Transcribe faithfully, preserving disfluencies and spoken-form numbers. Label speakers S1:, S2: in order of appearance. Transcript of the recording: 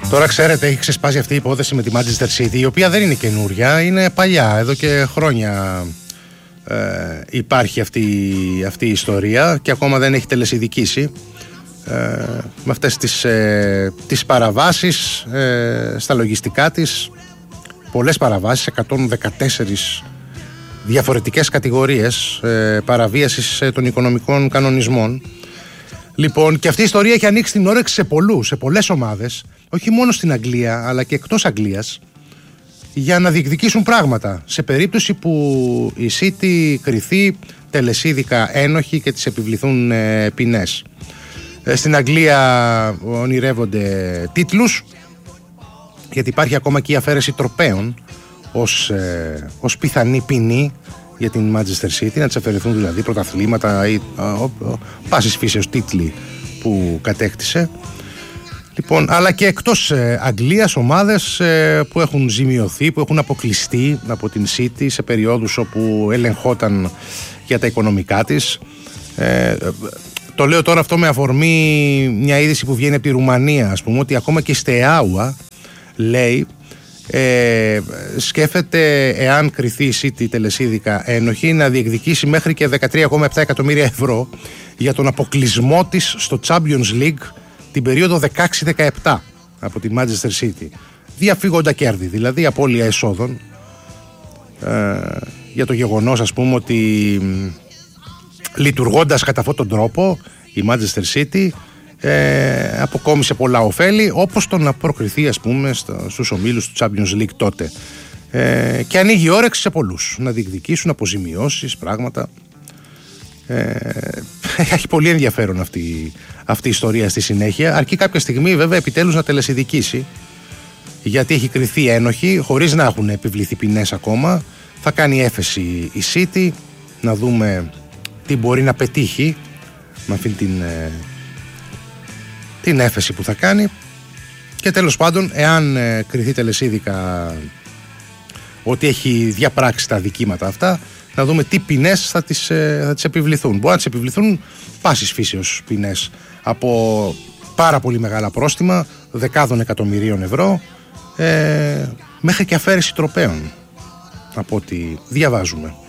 S1: Τώρα ξέρετε, έχει ξεσπάσει αυτή η υπόθεση με τη Manchester City, η οποία δεν είναι καινούρια, είναι παλιά, εδώ και χρόνια ε, υπάρχει αυτή, αυτή η ιστορία και ακόμα δεν έχει τελεσιδικήσει ε, με αυτές τις, ε, τις παραβάσεις ε, στα λογιστικά της, πολλές παραβάσεις, εκατόν δεκατέσσερις διαφορετικές κατηγορίες ε, παραβίασης ε, των οικονομικών κανονισμών. Λοιπόν, και αυτή η ιστορία έχει ανοίξει την όρεξη σε πολλούς, σε πολλές ομάδες, όχι μόνο στην Αγγλία αλλά και εκτός Αγγλίας, για να διεκδικήσουν πράγματα σε περίπτωση που η City κριθεί τελεσίδικα ένοχη και της επιβληθούν ε, ποινές. Ε, στην Αγγλία ονειρεύονται τίτλους, γιατί υπάρχει ακόμα και η αφαίρεση τροπαίων ως, ε, ως πιθανή ποινή για την Manchester City, να της αφαιρεθούν δηλαδή πρωταθλήματα ή πάσης φύσεως τίτλοι που κατέκτησε. Λοιπόν, αλλά και εκτός ε, Αγγλίας ομάδες ε, που έχουν ζημιωθεί, που έχουν αποκλειστεί από την City σε περιόδους όπου ελεγχόταν για τα οικονομικά της. Ε, το λέω τώρα αυτό με αφορμή μια είδηση που βγαίνει από τη Ρουμανία, ας πούμε, ότι ακόμα και η Steaua λέει Ε, σκέφτεται, εάν κριθεί η City τελεσίδικα ένοχη, να διεκδικήσει μέχρι και δεκατρία κόμμα επτά εκατομμύρια ευρώ για τον αποκλεισμό της στο Champions League την περίοδο δεκαέξι δεκαεπτά από τη Manchester City, διαφύγοντα κέρδη, δηλαδή απώλεια εσόδων, ε, για το γεγονός, ας πούμε, ότι λειτουργώντας κατά αυτόν τον τρόπο η Manchester City Ε, αποκόμισε πολλά ωφέλη, όπως το να προκριθεί, ας πούμε, στο, στους ομίλους του Champions League τότε, ε, και ανοίγει όρεξη σε πολλούς να διεκδικήσουν αποζημιώσεις, πράγματα. ε, έχει πολύ ενδιαφέρον αυτή, αυτή η ιστορία στη συνέχεια, αρκεί κάποια στιγμή βέβαια επιτέλους να τελεσιδικήσει, γιατί έχει κριθεί ένοχη χωρίς να έχουν επιβληθεί ποινές ακόμα. Θα κάνει έφεση η City, να δούμε τι μπορεί να πετύχει με αυτή την ε, την έφεση που θα κάνει, και τέλος πάντων, εάν ε, κριθεί τελεσίδικα ότι έχει διαπράξει τα δικήματα αυτά, να δούμε τι ποινές θα τις, ε, θα τις επιβληθούν. Μπορεί να τις επιβληθούν πάσης φύσεως ποινές, από πάρα πολύ μεγάλα πρόστιμα δεκάδων εκατομμυρίων ευρώ, ε, μέχρι και αφαίρεση τροπαίων, από ό,τι διαβάζουμε.